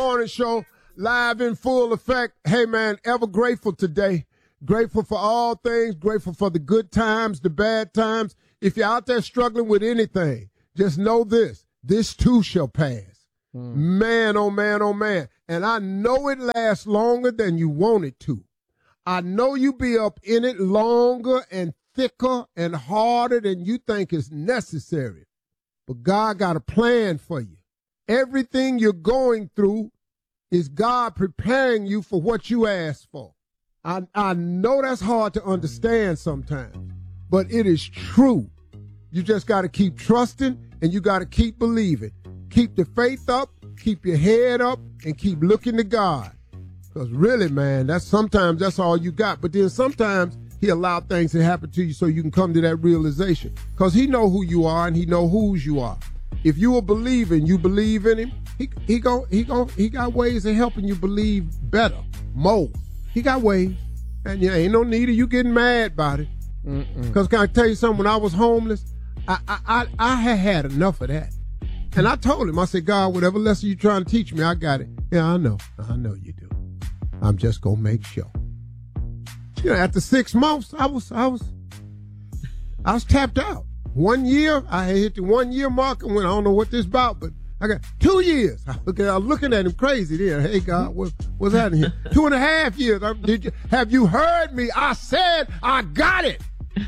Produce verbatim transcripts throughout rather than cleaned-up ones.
Morning show live in full effect. Hey man, ever grateful today. Grateful for all things, grateful for the good times, the bad times. If you're out there struggling with anything, just know this, this too shall pass. Mm. Man, oh man, oh man. And I know it lasts longer than you want it to. I know you be up in it longer and thicker and harder than you think is necessary. But God got a plan for you. Everything you're going through is God preparing you for what you asked for. I, I know that's hard to understand sometimes, but it is true. You just got to keep trusting and you got to keep believing. Keep the faith up, keep your head up, and keep looking to God. Because really, man, that's sometimes that's all you got. But then sometimes he allowed things to happen to you so you can come to that realization. Because he know who you are and he know whose you are. If you a believer and you believe in him, he he go he go he got ways of helping you believe better, more. He got ways, and yeah, ain't no need of you getting mad about it. Because can I tell you something? When I was homeless, I I I, I had had enough of that, and I told him, I said, God, whatever lesson you trying to teach me, I got it. Yeah, I know, I know you do. I'm just gonna make sure. You know, after six months, I was I was I was tapped out. One year, I had hit the one year mark and went, I don't know what this about, but I got two years. I was looking at him crazy there. Hey, God, what, what's happening here? Two and a half years. I, did you, have you heard me? I said I got it.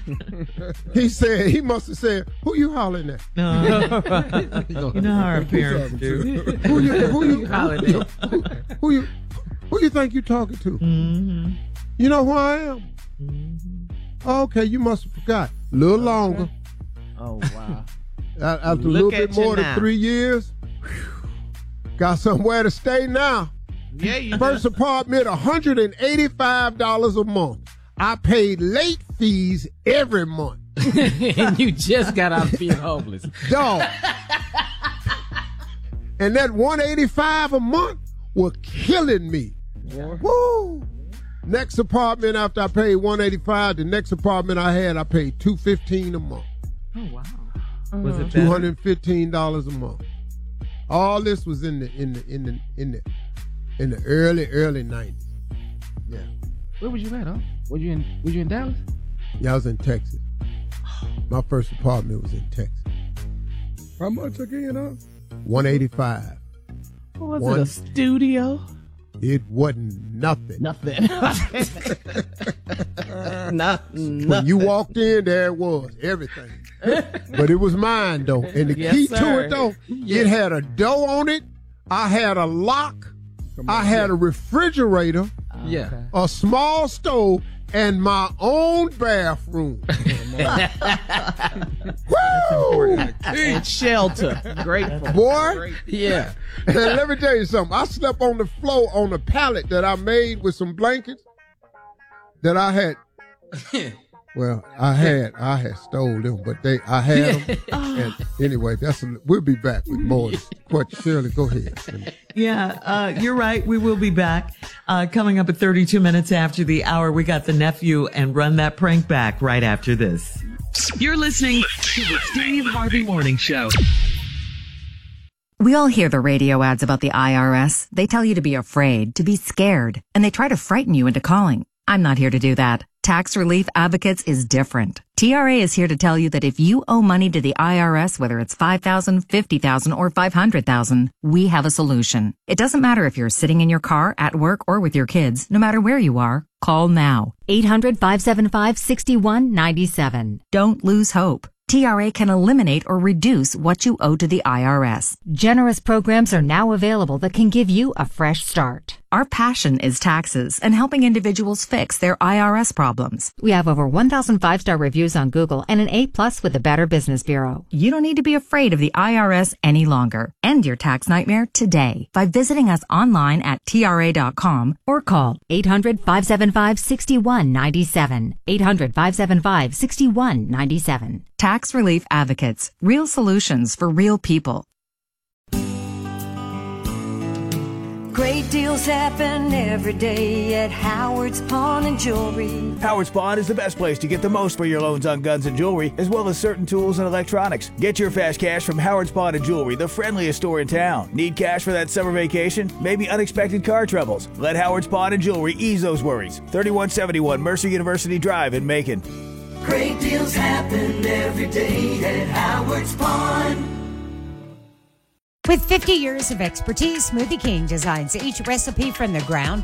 He said, he must have said, who you hollering at? No. You know how our parents do. Who you, who you hollering at? Who, who, you, who you think you talking to? Mm-hmm. You know who I am? Mm-hmm. Okay, you must have forgot. A little longer. Oh, wow. After a little bit more than three years, whew, got somewhere to stay now. Yeah, you First do. apartment, one hundred eighty-five dollars a month. I paid late fees every month. And you just got out of being homeless. Dog. And that one hundred eighty-five dollars a month was killing me. Yeah. Woo! Next apartment after I paid one hundred eighty-five dollars, the next apartment I had, I paid two hundred fifteen dollars a month. Oh, wow. Was it two hundred fifteen dollars a month. All this was in the in the in the in the in the early early nineties. Yeah. Where was you at, huh? Were you in was you in Dallas? Yeah, I was in Texas. My first apartment was in Texas. How much again, huh? one eighty-five. What was One, it, a studio? It wasn't nothing. Nothing. Nothing. When you walked in, there it was, everything. But it was mine, though. And the Yes, key sir. to it, though, Yeah. it had a door on it. I had a lock. I had a refrigerator, Yeah. a small stove, and my own bathroom. Woo! And shelter. Grateful. Boy, Yeah. and let me tell you something. I slept on the floor on a pallet that I made with some blankets that I had. Well, I had I had stole them, but they I had them. And anyway, that's a, we'll be back with more. But Shirley, go ahead. Yeah, uh, you're right. We will be back. Uh, coming up at thirty-two minutes after the hour, we got the nephew and Run That Prank back right after this. You're listening to the Steve Harvey Morning Show. We all hear the radio ads about the I R S. They tell you to be afraid, to be scared, and they try to frighten you into calling. I'm not here to do that. Tax Relief Advocates is different. T R A is here to tell you that if you owe money to the I R S, whether it's five thousand dollars, fifty thousand dollars, or five hundred thousand dollars, we have a solution. It doesn't matter if you're sitting in your car, at work, or with your kids. No matter where you are, call now. eight hundred, five seven five, six one nine seven. Don't lose hope. T R A can eliminate or reduce what you owe to the I R S. Generous programs are now available that can give you a fresh start. Our passion is taxes and helping individuals fix their I R S problems. We have over one thousand five-star reviews on Google and an A plus with the Better Business Bureau. You don't need to be afraid of the I R S any longer. End your tax nightmare today by visiting us online at T R A dot com Or call eight hundred, five seven five, six one nine seven. eight hundred, five seven five, six one nine seven. Tax Relief Advocates. Real solutions for real people. Great deals happen every day at Howard's Pawn and Jewelry. Howard's Pawn is the best place to get the most for your loans on guns and jewelry, as well as certain tools and electronics. Get your fast cash from Howard's Pawn and Jewelry, the friendliest store in town. Need cash for that summer vacation? Maybe unexpected car troubles? Let Howard's Pawn and Jewelry ease those worries. thirty-one seventy-one Mercer University Drive in Macon. Great deals happen every day at Howard's Pawn. With fifty years of expertise, Smoothie King designs each recipe from the ground